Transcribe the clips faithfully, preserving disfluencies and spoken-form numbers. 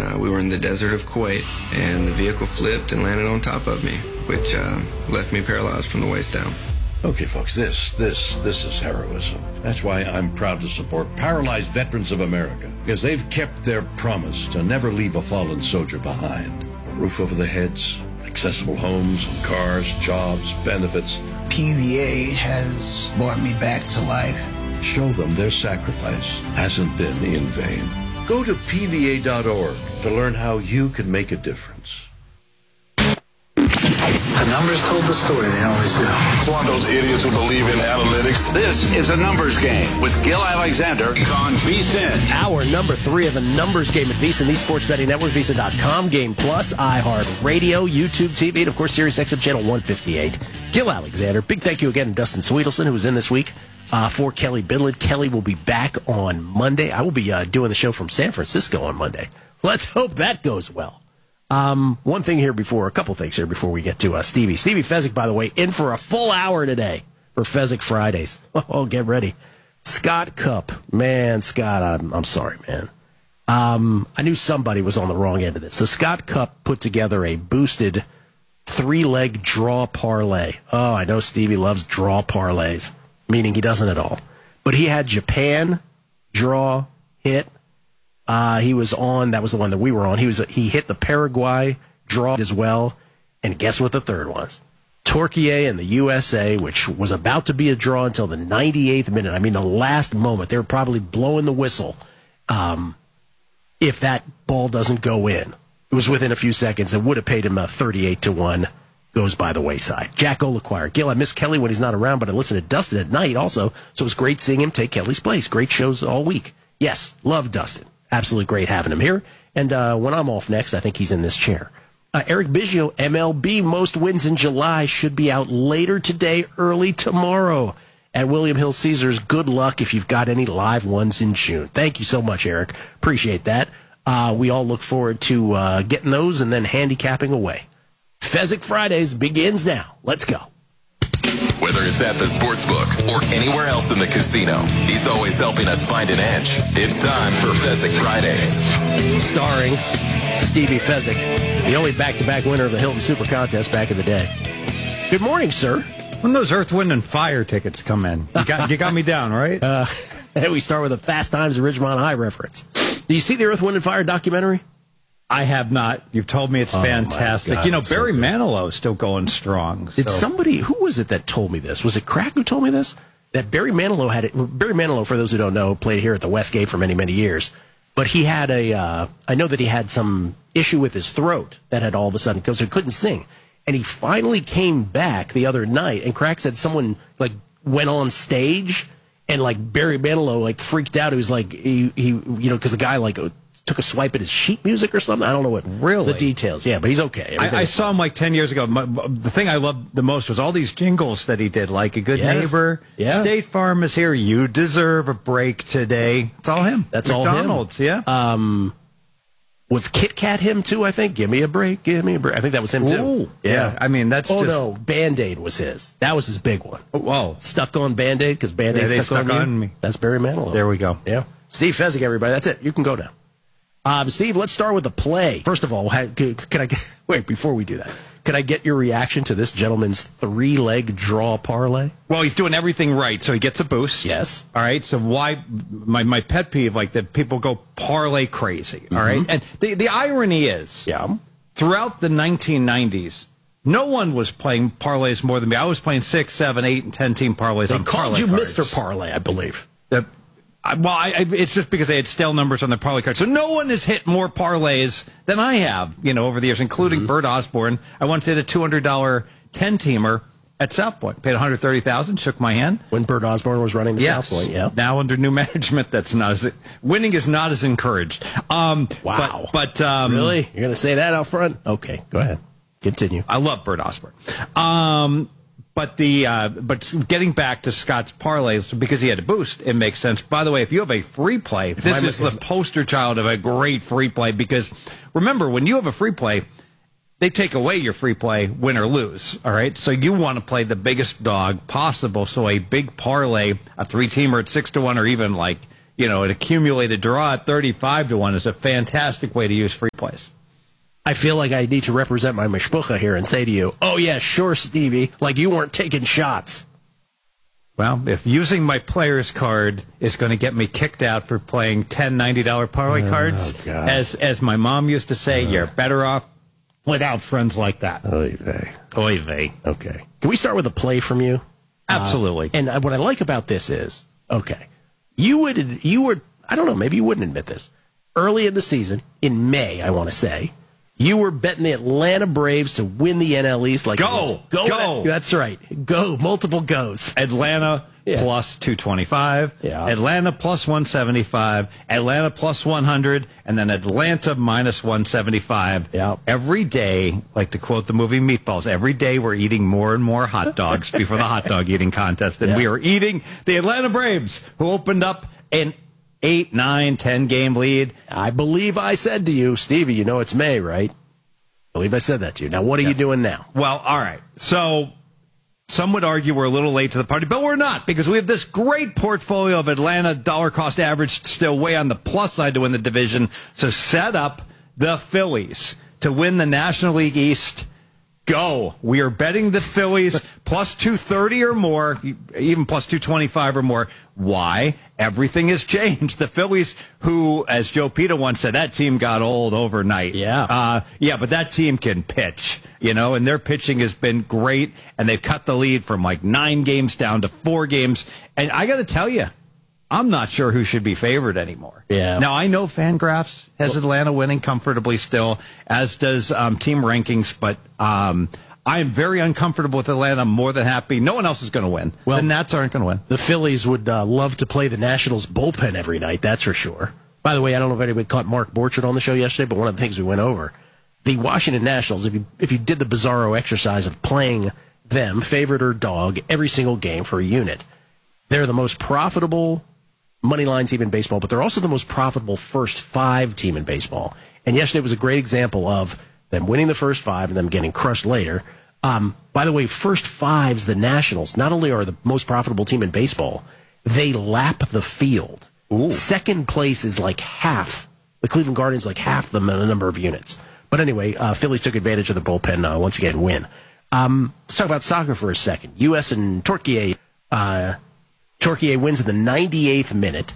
Uh, we were in the desert of Kuwait, and the vehicle flipped and landed on top of me, which uh, left me paralyzed from the waist down. Okay, folks, this, this, this is heroism. That's why I'm proud to support Paralyzed Veterans of America, because they've kept their promise to never leave a fallen soldier behind. A roof over their heads, accessible homes and cars, jobs, benefits. P V A has brought me back to life. Show them their sacrifice hasn't been in vain. Go to P V A dot org to learn how you can make a difference. The numbers told the story, they always do. It's one of those idiots who believe in analytics. This is a numbers game with Gil Alexander on VSiN. Hour number three of the numbers game at VSiN, the Sports Betting Network, VSiN dot com, Game Plus, iHeartRadio, YouTube T V, and of course, Sirius X M Channel one fifty-eight. Gil Alexander, big thank you again to Dustin Sweetelson, who was in this week uh, for Kelly Bidlett. Kelly will be back on Monday. I will be uh, doing the show from San Francisco on Monday. Let's hope that goes well. Um, one thing here before, a couple things here before we get to uh, Stevie. Stevie Fezzik, by the way, in for a full hour today for Fezzik Fridays. Oh, get ready. Scott Cup. Man, Scott, I'm, I'm sorry, man. Um, I knew somebody was on the wrong end of this. So Scott Cup put together a boosted three-leg draw parlay. Oh, I know Stevie loves draw parlays, meaning he doesn't at all. But he had Japan, draw, hit. Uh, he was on, that was the one that we were on. He was he hit the Paraguay draw as well. And guess what the third was? Turkey and the U S A, which was about to be a draw until the ninety-eighth minute. I mean, the last moment. They were probably blowing the whistle um, if that ball doesn't go in. It was within a few seconds. It would have paid him a thirty-eight to one. Goes by the wayside. Jack Olaquire. Gil, I miss Kelly when he's not around, but I listen to Dustin at night also. So it was great seeing him take Kelly's place. Great shows all week. Yes, love Dustin. Absolutely great having him here. And uh, when I'm off next, I think he's in this chair. Uh, Eric Biggio, M L B most wins in July, should be out later today, early tomorrow at William Hill Caesars. Good luck if you've got any live ones in June. Thank you so much, Eric. Appreciate that. Uh, we all look forward to uh, getting those and then handicapping away. Fezzik Fridays begins now. Let's go. Whether it's at the sportsbook or anywhere else in the casino, he's always helping us find an edge. It's time for Fezzik Fridays. Starring Stevie Fezzik, the only back-to-back winner of the Hilton Super Contest back in the day. Good morning, sir. When those Earth, Wind, and Fire tickets come in, you got, you got me down, right? Uh, we start with a Fast Times at Ridgemont High reference. Do you see the Earth, Wind, and Fire documentary? I have not. You've told me it's oh fantastic. God, you know, Barry so Manilow is still going strong. Did so. somebody, who was it that told me this? Was it Crack who told me this? That Barry Manilow had it. Barry Manilow, for those who don't know, played here at the Westgate for many, many years. But he had a, uh, I know that he had some issue with his throat that had all of a sudden, because he couldn't sing. And he finally came back the other night, and Crack said someone, like, went on stage, and, like, Barry Manilow, like, freaked out. He was like, he, he you know, because the guy, like, took a swipe at his sheet music or something. I don't know what really the details. Yeah, but he's okay. I, I saw him like ten years ago. My, the thing I loved the most was all these jingles that he did, like A Good yes. Neighbor, yeah. State Farm is here, you deserve a break today. It's all him. That's McDonald's, all him. yeah. Um, was Kit Kat him too? I think. Give me a break. Give me a break. I think that was him too. Ooh, yeah. yeah. I mean, that's. Oh just... no, Band-Aid was his. That was his big one. Oh, whoa. Stuck on Band-Aid because Band-Aid yeah, stuck, stuck on, on you. me. That's Barry Manilow. There we go. Yeah. Steve Fezzik, everybody. That's it. You can go now. Um, Steve, let's start with the play. First of all, can I get, wait, before we do that, can I get your reaction to this gentleman's three-leg draw parlay? Well, he's doing everything right, so he gets a boost. Yes. All right, so why, my, my pet peeve, like that people go parlay crazy, all mm-hmm. right? And the, the irony is, yeah. throughout the nineteen nineties, no one was playing parlays more than me. I was playing six, seven, eight, and ten-team parlays they on called parlay you cards. Mister Parlay, I believe. The, I, well, I, I, it's just because they had stale numbers on their parlay cards. So no one has hit more parlays than I have, you know, over the years, including mm-hmm. Bert Osborne. I once hit a two hundred dollars ten-teamer at South Point. Paid one hundred thirty thousand dollars, shook my hand. When Bert Osborne was running the yes. South Point, yeah. Now under new management, that's not as, winning is not as encouraged. Um, wow. But, but um, really? You're going to say that out front? Okay, go ahead. Continue. I love Bert Osborne. Um, But the uh, but getting back to Scott's parlays, because he had a boost, it makes sense. By the way, if you have a free play, if this is the poster child of a great free play, because remember, when you have a free play, they take away your free play, win or lose, all right? So you want to play the biggest dog possible, so a big parlay, a three-teamer at six to one, or even like, you know, an accumulated draw at thirty-five to one is a fantastic way to use free plays. I feel like I need to represent my mishpucha here and say to you, oh, yeah, sure, Stevie, like you weren't taking shots. Well, if using my player's card is going to get me kicked out for playing ten ninety dollar parlay oh, cards, God. as as my mom used to say, uh, you're better off without friends like that. Oy vey. Oy vey. Okay. Can we start with a play from you? Absolutely. Uh, and what I like about this is, okay, you would, you were, I don't know, maybe you wouldn't admit this. Early in the season, in May, I want to say, you were betting the Atlanta Braves to win the N L East. Like go, go, go. That's right. Go, multiple goes. Atlanta yeah. plus two twenty-five, yeah. Atlanta plus one seventy-five, Atlanta plus one hundred, and then Atlanta minus one seventy-five. Yeah. Every day, like to quote the movie Meatballs, every day we're eating more and more hot dogs before the hot dog eating contest. And yeah. we are eating the Atlanta Braves, who opened up an eight, nine, ten game lead. I believe I said to you, Stevie, you know it's May, right? I believe I said that to you. Now, what are yeah. you doing now? Well, all right. So some would argue we're a little late to the party, but we're not, because we have this great portfolio of Atlanta dollar cost average still way on the plus side to win the division. So set up the Phillies to win the National League East. Go. We are betting the Phillies plus two thirty or more, even plus two twenty-five or more. Why? Everything has changed. The Phillies, who, as Joe Pita once said, that team got old overnight. Yeah. Uh, yeah, but that team can pitch, you know, and their pitching has been great, and they've cut the lead from like nine games down to four games. And I got to tell you, I'm not sure who should be favored anymore. Yeah. Now, I know Fangraphs has Atlanta winning comfortably still, as does um, Team Rankings, but um, I am very uncomfortable with Atlanta. I'm more than happy. No one else is going to win. Well, the Nats aren't going to win. The Phillies would uh, love to play the Nationals bullpen every night, that's for sure. By the way, I don't know if anybody caught Mark Borchardt on the show yesterday, but one of the things we went over, the Washington Nationals, if you, if you did the bizarro exercise of playing them, favorite or dog, every single game for a unit, they're the most profitable money line team in baseball, but they're also the most profitable first five team in baseball. And yesterday was a great example of them winning the first five and them getting crushed later. Um, by the way, first fives, the Nationals, not only are the most profitable team in baseball, they lap the field. Ooh. Second place is like half. The Cleveland Guardians like half the number of units. But anyway, uh, Phillies took advantage of the bullpen, uh, once again, win. Um, let's talk about soccer for a second. U S and Turkey, uh, Turkey wins in the ninety-eighth minute,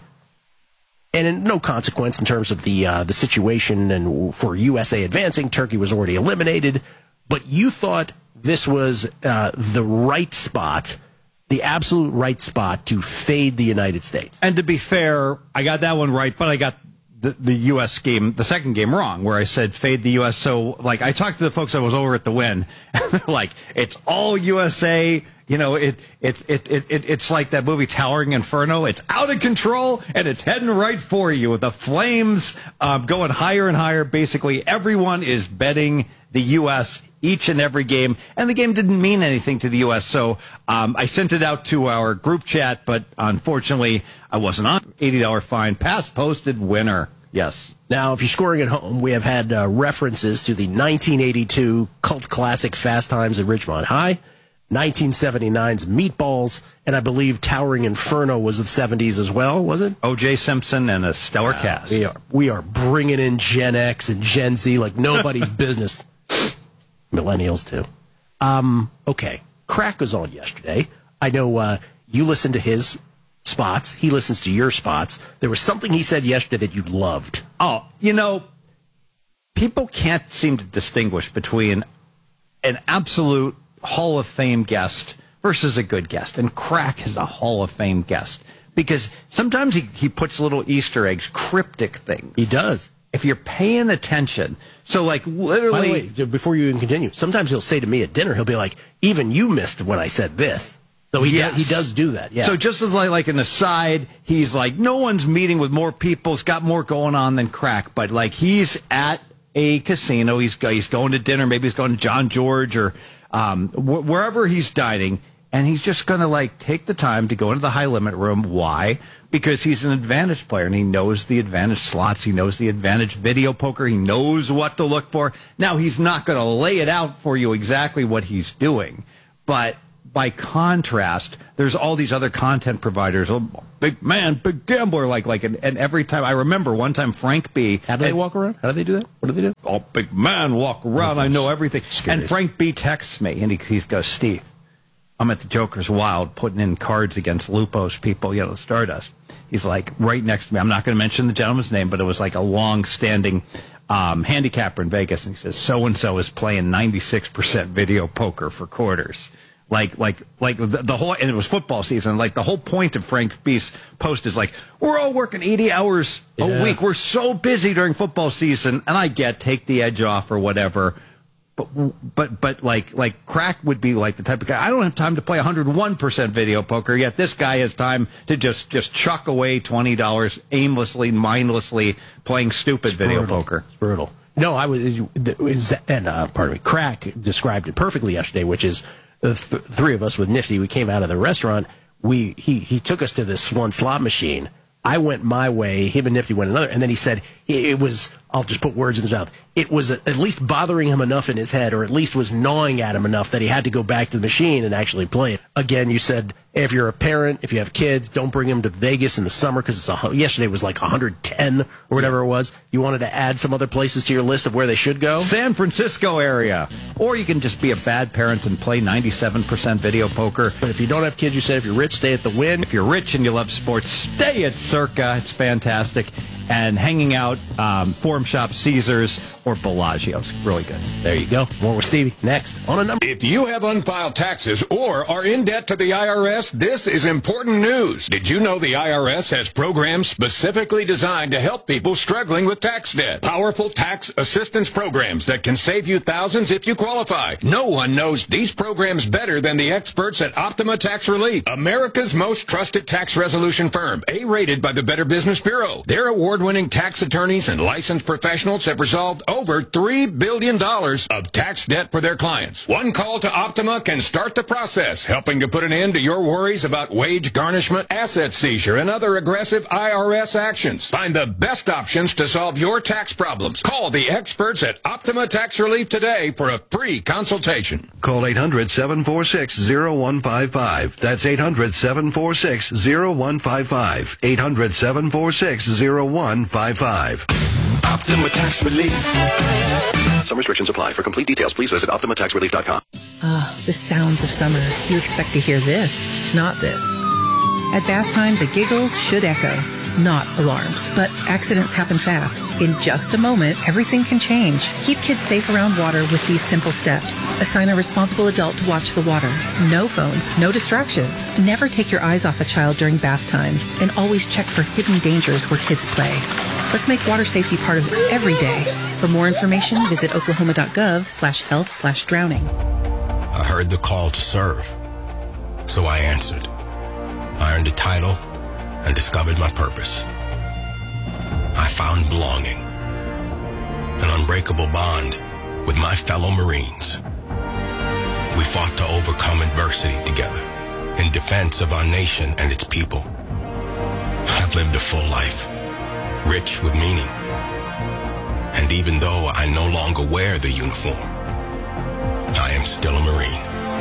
and in no consequence in terms of the uh, the situation and for U S A advancing. Turkey was already eliminated, but you thought this was uh, the right spot, the absolute right spot to fade the United States. And to be fair, I got that one right, but I got the, the U S game, the second game, wrong, where I said fade the U S. So, like, I talked to the folks that was over at the Win, and they're like, it's all U S A. You know, it, it, it, it, it, it's like that movie Towering Inferno. It's out of control, and it's heading right for you with the flames um, going higher and higher. Basically, everyone is betting the U S each and every game, and the game didn't mean anything to the U S. So um, I sent it out to our group chat, but unfortunately, I wasn't on. eighty dollars fine, past posted winner. Yes. Now, if you're scoring at home, we have had uh, references to the nineteen eighty-two cult classic Fast Times at Ridgemont High, nineteen seventy-nine's Meatballs, and I believe Towering Inferno was the seventies as well, was it? O J Simpson and a stellar uh, cast. We are, we are bringing in Gen X and Gen Z like nobody's business. Millennials, too. Um, okay. Crack was on yesterday. I know uh, you listened to his spots. He listens to your spots. There was something he said yesterday that you loved. Oh, you know, people can't seem to distinguish between an absolute Hall of Fame guest versus a good guest. And Crack is a Hall of Fame guest because sometimes he, he puts little Easter eggs, cryptic things. He does. If you're paying attention. So, like, literally. By the way, before you even continue, sometimes he'll say to me at dinner, he'll be like, even you missed when I said this. So he, yes. does, he does do that, yeah. So just as like, like an aside, he's like, no one's meeting with more people. He's got more going on than Crack. But, like, he's at a casino. He's, he's going to dinner. Maybe he's going to John George or um, wh- wherever he's dining. And he's just going to, like, take the time to go into the high limit room. Why? Because he's an advantage player, and he knows the advantage slots. He knows the advantage video poker. He knows what to look for. Now, he's not going to lay it out for you exactly what he's doing. But by contrast, there's all these other content providers. Oh, big man, big gambler, like like, and, and every time I remember one time Frank B. How do they walk around? How do they do that? What do they do? Oh, big man, walk around. I know everything. Scary. And Frank B. texts me, and he, he goes, Steve, I'm at the Joker's Wild putting in cards against Lupo's people, you know, Stardust. He's like right next to me. I'm not going to mention the gentleman's name, but it was like a long-standing um, handicapper in Vegas, and he says so and so is playing ninety-six percent video poker for quarters. Like, like, like the, the whole, and it was football season. Like the whole point of Frank B's post is like, we're all working eighty hours a Yeah. week. We're so busy during football season, and I get take the edge off or whatever. But, but, but like, like Crack would be like the type of guy. I don't have time to play one hundred one percent video poker. Yet this guy has time to just, just chuck away twenty dollars aimlessly, mindlessly playing stupid It's video brutal. poker. It's brutal. No, I was, it was and uh, pardon me, Crack described it perfectly yesterday, which is the th- three of us with Nifty. We came out of the restaurant. We he he took us to this one slot machine. I went my way. Him and Nifty went another, and then he said it was. I'll just put words in his mouth. It was at least bothering him enough in his head, or at least was gnawing at him enough that he had to go back to the machine and actually play it. Again, you said if you're a parent, if you have kids, don't bring them to Vegas in the summer because it's a, yesterday was like one hundred ten or whatever it was. You wanted to add some other places to your list of where they should go? San Francisco area. Or you can just be a bad parent and play ninety-seven percent video poker. But if you don't have kids, you said if you're rich, stay at the Wynn. If you're rich and you love sports, stay at Circa. It's fantastic. And hanging out, um, Forum Shop, Caesars, or Bellagio's. Really good. There you go. More with Stevie next on a number. If you have unfiled taxes or are in debt to the I R S, this is important news. Did you know the I R S has programs specifically designed to help people struggling with tax debt? Powerful tax assistance programs that can save you thousands if you qualify. No one knows these programs better than the experts at Optima Tax Relief, America's most trusted tax resolution firm, A-rated by the Better Business Bureau. Their award-winning tax attorneys and licensed professionals have resolved over three billion dollars of tax debt for their clients. One call to Optima can start the process, helping to put an end to your worries about wage garnishment, asset seizure, and other aggressive I R S actions. Find the best options to solve your tax problems. Call the experts at Optima Tax Relief today for a free consultation. Call eight hundred, seven four six, zero one five five. That's eight hundred, seven four six, zero one five five. eight hundred, seven four six, zero one five five. Optima Tax Relief. Some restrictions apply. For complete details, please visit optima tax relief dot com. Ah, the sounds of summer. You expect to hear this, not this. At bath time, the giggles should echo. Not alarms, but accidents happen fast. In just a moment, everything can change. Keep kids safe around water with these simple steps. Assign a responsible adult to watch the water. No phones, no distractions. Never take your eyes off a child during bath time. And always check for hidden dangers where kids play. Let's make water safety part of every day. For more information, visit oklahoma.gov slash health slash drowning. I heard the call to serve, so I answered. I earned a title and discovered my purpose. I found belonging, an unbreakable bond with my fellow Marines. We fought to overcome adversity together in defense of our nation and its people. I've lived a full life, rich with meaning. And even though I no longer wear the uniform, I am still a Marine.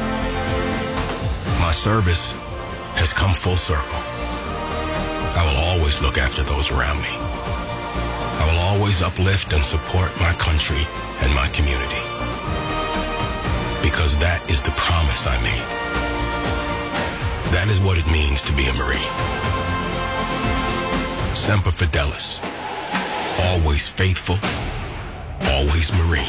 My service has come full circle. I will always look after those around me. I will always uplift and support my country and my community. Because that is the promise I made. That is what it means to be a Marine. Semper Fidelis. Always faithful. Always Marine.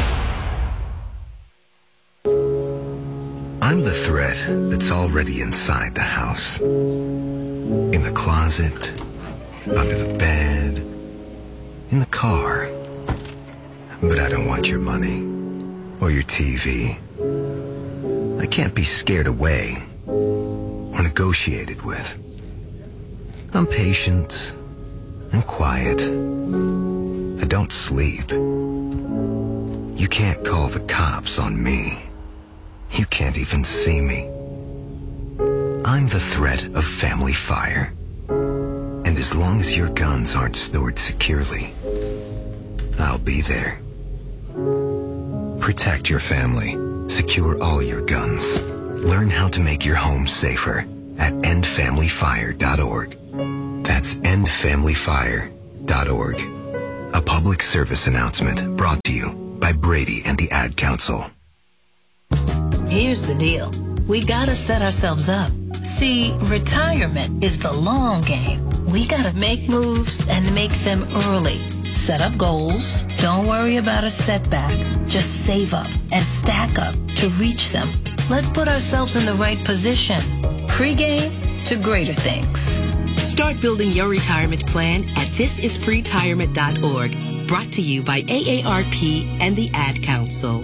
I'm the threat that's already inside the house. In the closet, under the bed, in the car. But I don't want your money or your T V. I can't be scared away or negotiated with. I'm patient and quiet. I don't sleep. You can't call the cops on me. You can't even see me. I'm the threat of family fire. And as long as your guns aren't stored securely, I'll be there. Protect your family. Secure all your guns. Learn how to make your home safer at end family fire dot org. That's end family fire dot org. A public service announcement brought to you by Brady and the Ad Council. Here's the deal. We gotta set ourselves up. See, retirement is the long game. We gotta make moves and make them early. Set up goals. Don't worry about a setback. Just save up and stack up to reach them. Let's put ourselves in the right position. Pre-game to greater things. Start building your retirement plan at this is pretirement dot org. Brought to you by A A R P and the Ad Council.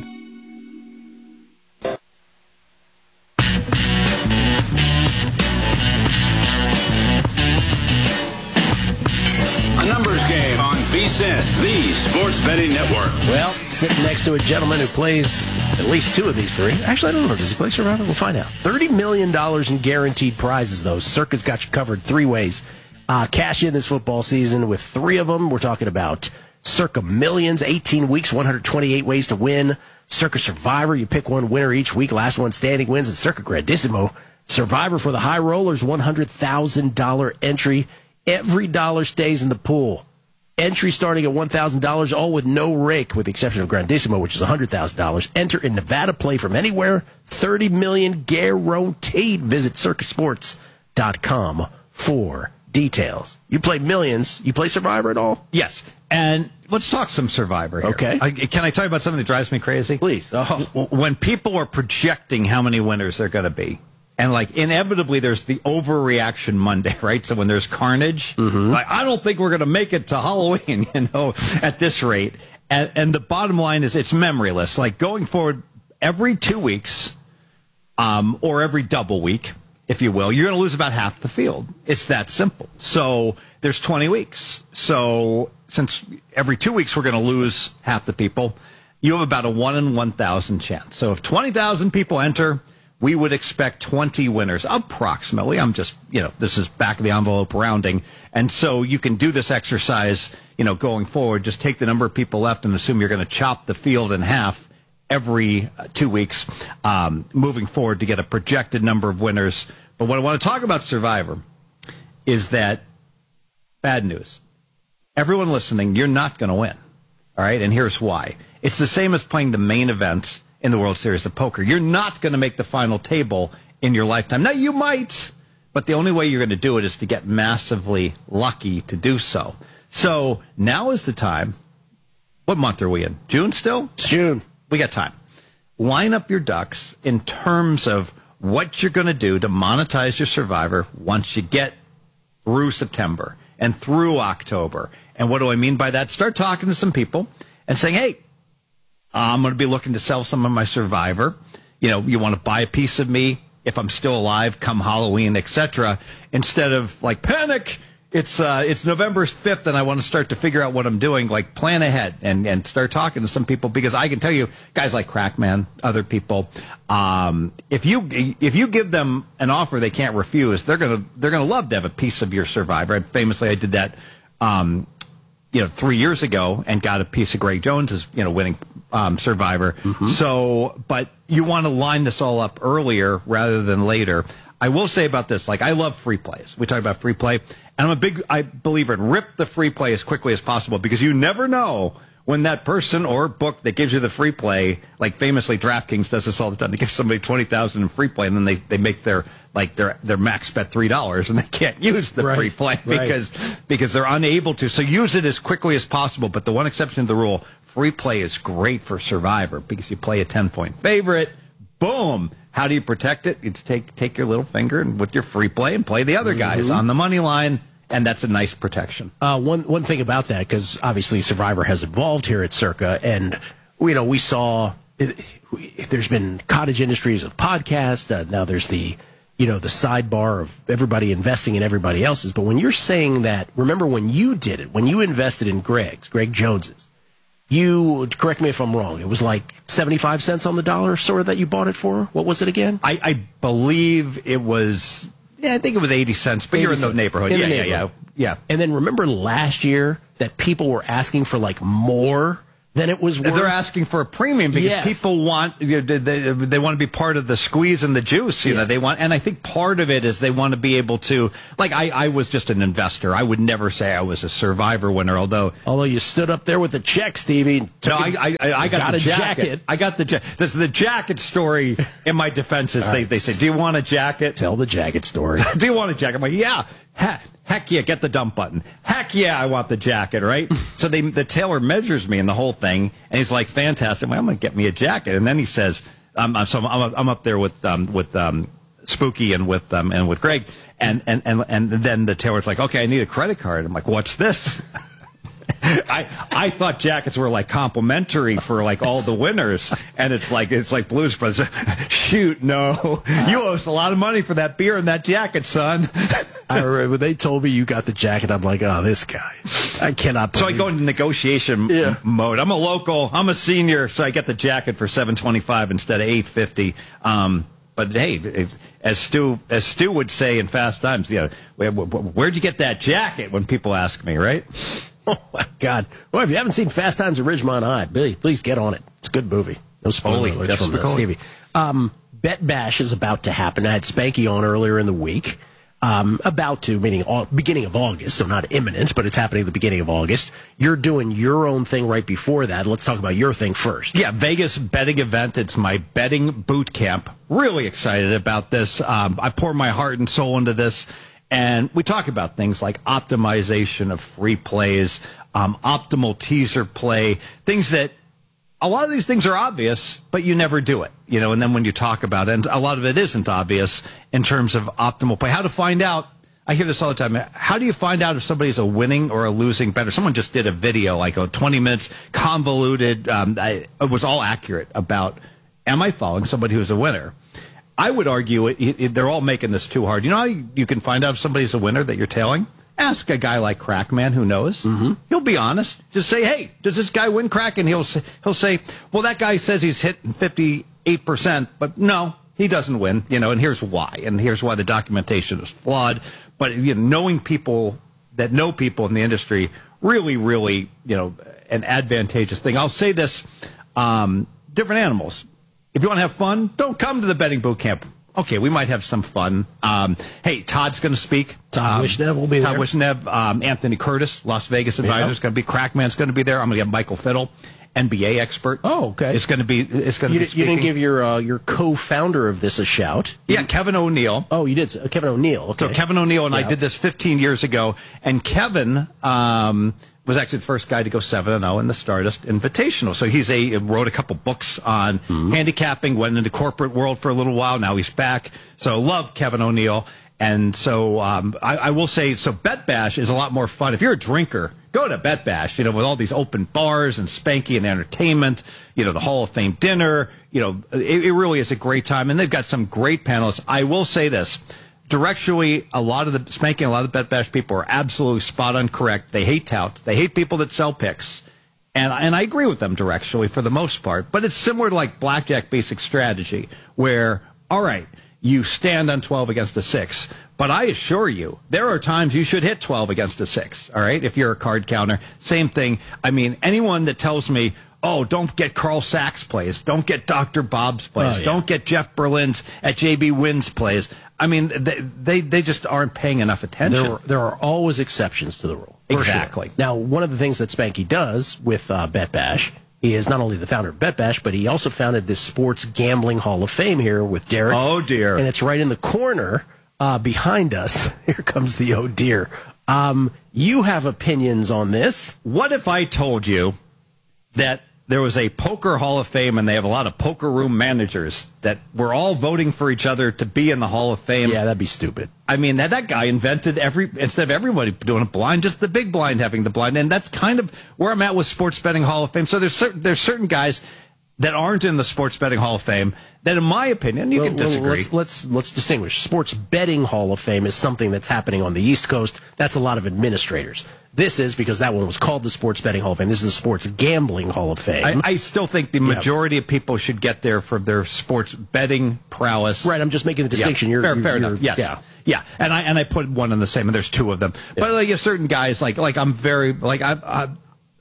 A numbers game on V S I N, the Sports Betting Network. Well, sitting next to a gentleman who plays at least two of these three. Actually, I don't know. Does he play Survivor? We'll find out. thirty million dollars in guaranteed prizes, though. Circa's got you covered three ways. Uh, cash in this football season with three of them. We're talking about Circa Millions, eighteen weeks, one hundred twenty-eight ways to win. Circa Survivor, you pick one winner each week. Last one standing wins. And Circa Grandissimo, Survivor for the high rollers, one hundred thousand dollars entry. Every dollar stays in the pool. Entry starting at one thousand dollars, all with no rake, with the exception of Grandissimo, which is one hundred thousand dollars. Enter in Nevada, play from anywhere. thirty million dollars guaranteed. Visit circa sports dot com for details. You play Millions. You play Survivor at all? Yes. And let's talk some Survivor here. Okay. I, can I tell you about something that drives me crazy? Please. Oh. When people are projecting how many winners they're going to be, and like inevitably there's the overreaction Monday, right? So when there's carnage, mm-hmm. like I don't think we're going to make it to Halloween, you know, at this rate. And, and the bottom line is it's memoryless. Like going forward every two weeks, um, or every double week, if you will, you're going to lose about half the field. It's that simple. So there's twenty weeks. So since every two weeks we're going to lose half the people, you have about a one in one thousand chance. So if twenty thousand people enter, we would expect twenty winners, approximately. I'm just, you know, this is back of the envelope rounding. And so you can do this exercise, you know, going forward. Just take the number of people left and assume you're going to chop the field in half every uh, two weeks um, moving forward to get a projected number of winners. But what I want to talk about Survivor is that bad news. Everyone listening, you're not going to win. All right? And here's why. It's the same as playing the main event in the World Series of Poker. You're not going to make the final table in your lifetime. Now, you might, but the only way you're going to do it is to get massively lucky to do so. So now is the time. What month are we in? June still? It's June. We got time. Line up your ducks in terms of what you're going to do to monetize your Survivor once you get through September and through October. And what do I mean by that? Start talking to some people and saying, hey, I'm going to be looking to sell some of my Survivor. You know, you want to buy a piece of me if I'm still alive come Halloween, et cetera. Instead of like panic, it's uh, it's November fifth, and I want to start to figure out what I'm doing. Like plan ahead and, and start talking to some people, because I can tell you, guys like Crackman, other people, um, if you if you give them an offer they can't refuse, they're gonna they're gonna love to have a piece of your Survivor. And famously, I did that. Um, you know, three years ago and got a piece of Greg Jones's, you know, winning um, Survivor. Mm-hmm. So, but you want to line this all up earlier rather than later. I will say about this, like, I love free plays. We talk about free play, and I'm a big I believer in rip the free play as quickly as possible, because you never know when that person or book that gives you the free play, like famously DraftKings does this all the time. They give somebody twenty thousand dollars in free play, and then they, they make their like their their max bet three dollars, and they can't use the right. free play because right. because they're unable to. So use it as quickly as possible. But the one exception to the rule, free play is great for Survivor, because you play a ten-point favorite. Boom. How do you protect it? You take take your little finger and with your free play and play the other guys mm-hmm. on the money line. And that's a nice protection. Uh, one one thing about that, because obviously Survivor has evolved here at Circa, and you know we saw it, there's been cottage industries of podcasts. Uh, now there's the you know the sidebar of everybody investing in everybody else's. But when you're saying that, remember when you did it, when you invested in Greg's, Greg Jones's, you correct me if I'm wrong. It was like seventy-five cents on the dollar, sort of, that you bought it for. What was it again? I, I believe it was. Yeah, I think it was eighty cents, but you're in the neighborhood. In yeah, the yeah, neighborhood. yeah, yeah. And then remember last year that people were asking for like more then it was worth... They're asking for a premium because yes. people want, you know, they, they want to be part of the squeeze and the juice, you yeah. know, they want, and I think part of it is they want to be able to, like, I, I was just an investor. I would never say I was a Survivor winner, although... Although you stood up there with the check, Stevie. No, I, I, I got, got the a jacket. jacket. I got the jacket. This is the jacket story in my defense is they, right. they say, do you want a jacket? Tell the jacket story. Do you want a jacket? I'm like, yeah. Heck, heck yeah, get the dump button. Heck yeah, I want the jacket, right? So they, the tailor measures me in the whole thing, and he's like, fantastic. Well, I'm going to get me a jacket. And then he says, um, so I'm, I'm up there with um, with um, Spooky and with um, and with Greg, and, and, and, and then the tailor's like, okay, I need a credit card. I'm like, what's this? I I thought jackets were like complimentary for like all the winners, and it's like it's like Blues Brothers. Shoot, no, you owe us a lot of money for that beer and that jacket, son. I remember when they told me you got the jacket. I'm like, oh, this guy, I cannot. So I go into negotiation yeah. m- mode. I'm a local, I'm a senior, so I get the jacket for seven twenty-five instead of eight fifty. Um, but hey, it, as Stu as Stu would say in Fast Times, you know, where, where'd you get that jacket? When people ask me, right? Oh, my God. Well, if you haven't seen Fast Times at Ridgemont High, Billy, please get on it. It's a good movie. No spoiler alerts from uh, Stevie. Um, Bet Bash is about to happen. I had Spanky on earlier in the week. Um, about to, meaning all, beginning of August, so not imminent, but it's happening at the beginning of August. You're doing your own thing right before that. Let's talk about your thing first. Yeah, Vegas betting event. It's my betting boot camp. Really excited about this. Um, I pour my heart and soul into this. And we talk about things like optimization of free plays, um, optimal teaser play, things that a lot of these things are obvious, but you never do it, you know, and then when you talk about it, and a lot of it isn't obvious in terms of optimal play. How to find out, I hear this all the time, how do you find out if somebody's a winning or a losing bettor? Someone just did a video, like a twenty minutes, convoluted, um, I, it was all accurate about, am I following somebody who's a winner? I would argue it, it, they're all making this too hard. You know how you, you can find out if somebody's a winner that you're tailing? Ask a guy like Crackman who knows. Mm-hmm. He'll be honest. Just say, hey, does this guy win crack? And he'll say, he'll say, well, that guy says he's hitting fifty-eight percent, but no, he doesn't win. You know, and here's why. And here's why the documentation is flawed. But you know, knowing people that know people in the industry, really, really, you know, an advantageous thing. I'll say this, um, different animals. If you want to have fun, don't come to the betting boot camp. Okay, we might have some fun. Um, hey, Todd's going to speak. Todd um, Wishnev will be there. Todd Wishnev, um, Anthony Curtis, Las Vegas advisor, is going to be. Crackman's going to be there. I'm going to get Michael Fiddle, N B A expert. Oh, okay. It's going to be. It's going to you be. Did, you didn't give your uh, your co-founder of this a shout. Yeah, Kevin O'Neill. Oh, you did. Uh, Kevin O'Neill. Okay. So Kevin O'Neill and yeah. I did this fifteen years ago, and Kevin. Um, was actually the first guy to go seven and oh in the Stardust Invitational. So he's a wrote a couple books on mm-hmm. handicapping, went into corporate world for a little while. Now he's back. So love Kevin O'Neill. And so um, I, I will say, so Bet Bash is a lot more fun. If you're a drinker, go to Bet Bash, you know, with all these open bars and Spanky and entertainment, you know, the Hall of Fame dinner. You know, it, it really is a great time. And they've got some great panelists. I will say this. Directionally, a lot of the Spanking, a lot of the Bet Bash people are absolutely spot on correct. They hate touts. They hate people that sell picks. And, and I agree with them directionally for the most part. But it's similar to like blackjack basic strategy where, all right, you stand on twelve against a six. But I assure you, there are times you should hit twelve against a six, all right, if you're a card counter. Same thing. I mean, anyone that tells me, oh, don't get Carl Sachs plays, don't get Doctor Bob's plays, oh, yeah. don't get Jeff Berlin's at J B Wynn's plays. I mean, they, they they just aren't paying enough attention. There, there are always exceptions to the rule. Exactly. Sure. Now, one of the things that Spanky does with uh, Bet Bash, he is not only the founder of Bet Bash, but he also founded this Sports Gambling Hall of Fame here with Derek. Oh, dear. And it's right in the corner uh, behind us. Here comes the oh, dear. Um, you have opinions on this. What if I told you that there was a poker Hall of Fame, and they have a lot of poker room managers that were all voting for each other to be in the Hall of Fame? Yeah, that'd be stupid. I mean, that, that guy invented every, instead of everybody doing it blind, just the big blind having the blind. And that's kind of where I'm at with Sports Betting Hall of Fame. So there's certain, there's certain guys that aren't in the Sports Betting Hall of Fame that, in my opinion, you well, can disagree. Well, let's, let's, let's distinguish. Sports Betting Hall of Fame is something that's happening on the East Coast. That's a lot of administrators. This is, because that one was called the Sports Betting Hall of Fame, this is the Sports Gambling Hall of Fame. I, I still think the majority yeah. of people should get there for their sports betting prowess. Right, I'm just making the distinction. Yeah. You're, fair you're, fair you're, enough, yes. Yeah. Yeah, and I and I put one in the same, and there's two of them. Yeah. But like, certain guys, like like I'm very, like, I, I,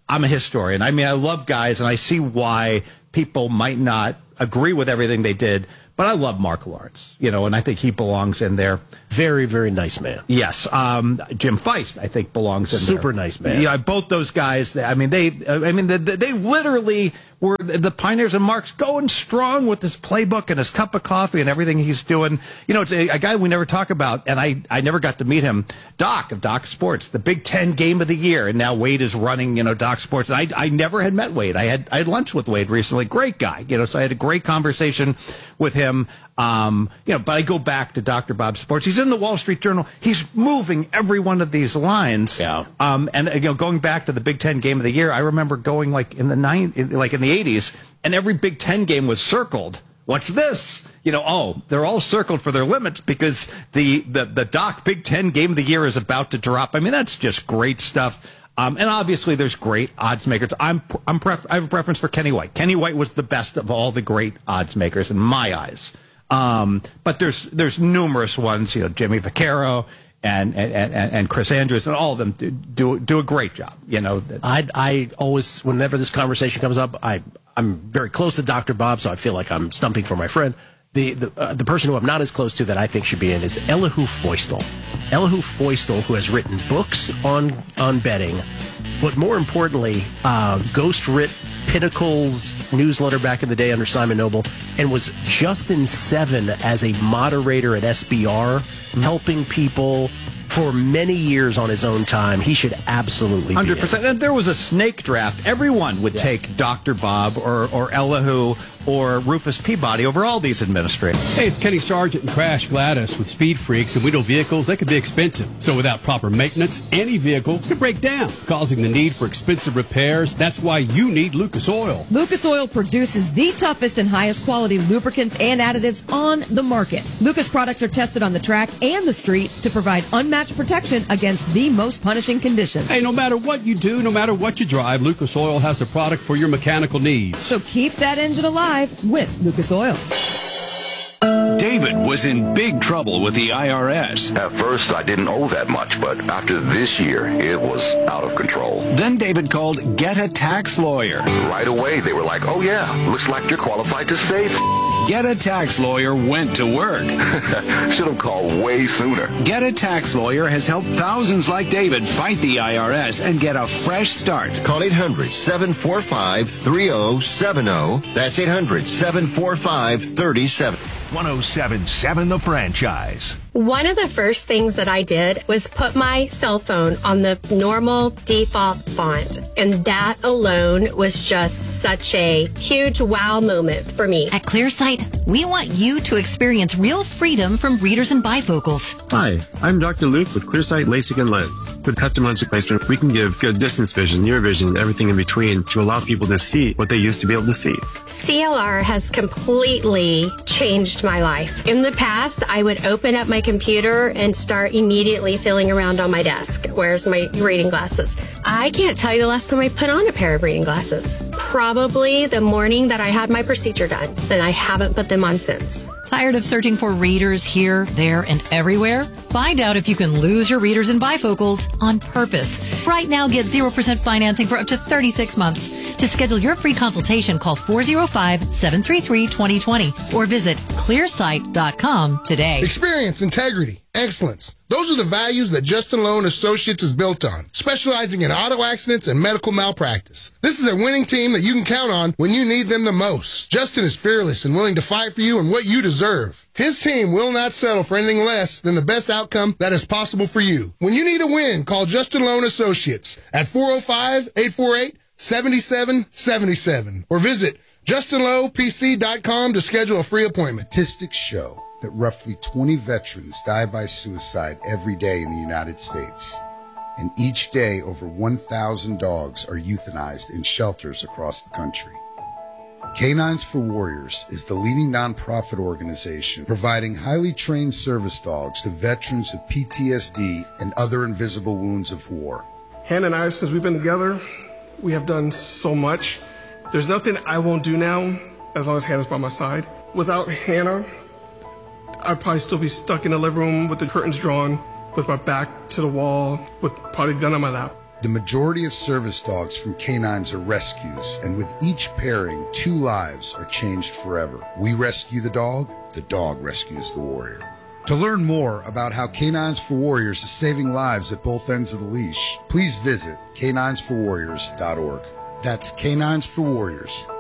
I'm a historian. I mean, I love guys, and I see why people might not agree with everything they did. But I love Mark Lawrence, you know, and I think he belongs in there. Very, very nice man. Yes. Um, Jim Feist, I think, belongs in Super there. Super nice man. Yeah, both those guys, I mean, they, I mean, they, they literally were the pioneers, and Mark's going strong with his playbook and his cup of coffee and everything he's doing. You know, it's a, a guy we never talk about, and I, I never got to meet him. Doc of Doc Sports, the Big Ten game of the year, and now Wade is running, you know, Doc Sports. And I, I never had met Wade. I had, I had lunch with Wade recently. Great guy, you know, so I had a great conversation with him. Um, you know, but I go back to Doctor Bob Sports. He's in the Wall Street Journal. He's moving every one of these lines. Yeah. Um, and you know, going back to the Big Ten game of the year, I remember going like in the nine, like in the eighties, and every Big Ten game was circled. What's this? You know, oh, they're all circled for their limits because the the the Doc Big Ten game of the year is about to drop. I mean, that's just great stuff. Um, and obviously, there's great odds makers. I'm, I'm pref- I have a preference for Kenny White. Kenny White was the best of all the great odds makers in my eyes. Um, but there's there's numerous ones. You know, Jimmy Vaccaro and and, and, and Chris Andrews, and all of them do do, do a great job. You know, I I always, whenever this conversation comes up, I I'm very close to Doctor Bob, so I feel like I'm stumping for my friend. The the, uh, the person who I'm not as close to that I think should be in is Elihu Feustel. Elihu Feustel, who has written books on on betting, but more importantly, uh, Ghost writ Pinnacle's newsletter back in the day under Simon Noble, and was just in seven as a moderator at S B R, helping people for many years on his own time. He should absolutely be one hundred percent. And there was a snake draft. Everyone would yeah. take Doctor Bob or, or Elihu or Rufus Peabody over all these administrators. Hey, it's Kenny Sargent and Crash Gladys with Speed Freaks, and we know vehicles, they can be expensive. So without proper maintenance, any vehicle could break down, causing the need for expensive repairs. That's why you need Lucas Oil. Lucas Oil produces the toughest and highest quality lubricants and additives on the market. Lucas products are tested on the track and the street to provide unmatched protection against the most punishing conditions. Hey, no matter what you do, no matter what you drive, Lucas Oil has the product for your mechanical needs. So keep that engine alive with Lucas Oil. David was in big trouble with the I R S. At first, I didn't owe that much, but after this year, it was out of control. Then David called Get a Tax Lawyer. Right away, they were like, oh yeah, looks like you're qualified to save. Get a Tax Lawyer went to work. Should have called way sooner. Get a Tax Lawyer has helped thousands like David fight the I R S and get a fresh start. Call eight hundred, seven four five, three oh seven oh. That's eight hundred, seven four five, three oh seven oh. one oh seven point seven The Franchise. One of the first things that I did was put my cell phone on the normal default font, and that alone was just such a huge wow moment for me. At ClearSight, we want you to experience real freedom from readers and bifocals. Hi, I'm Doctor Luke with ClearSight LASIK and Lens. With custom lens replacement, we can give good distance vision, near vision, and everything in between to allow people to see what they used to be able to see. C L R has completely changed my life. In the past, I would open up my computer and start immediately feeling around on my desk. Where's my reading glasses? I can't tell you the last time I put on a pair of reading glasses. Probably the morning that I had my procedure done. Then I haven't put them on since. Tired of searching for readers here, there, and everywhere? Find out if you can lose your readers and bifocals on purpose. Right now, get zero percent financing for up to thirty-six months. To schedule your free consultation, call four oh five, seven three three, two oh two oh or visit clear sight dot com today. Experience, integrity, excellence. Those are the values that Justin Lowe and Associates is built on, specializing in auto accidents and medical malpractice. This is a winning team that you can count on when you need them the most. Justin is fearless and willing to fight for you and what you deserve. His team will not settle for anything less than the best outcome that is possible for you. When you need a win, call Justin Lowe and Associates at four oh five, eight four eight, seven seven seven seven or visit justin lowe p c dot com to schedule a free appointment. Statistics show that roughly twenty veterans die by suicide every day in the United States. And each day, over one thousand dogs are euthanized in shelters across the country. Canines for Warriors is the leading nonprofit organization providing highly trained service dogs to veterans with P T S D and other invisible wounds of war. Hannah and I, since we've been together, we have done so much. There's nothing I won't do now as long as Hannah's by my side. Without Hannah, I'd probably still be stuck in the living room with the curtains drawn, with my back to the wall, with probably a gun on my lap. The majority of service dogs from Canines are rescues, and with each pairing, two lives are changed forever. We rescue the dog, the dog rescues the warrior. To learn more about how Canines for Warriors is saving lives at both ends of the leash, please visit canines for warriors dot org. That's canines for warriors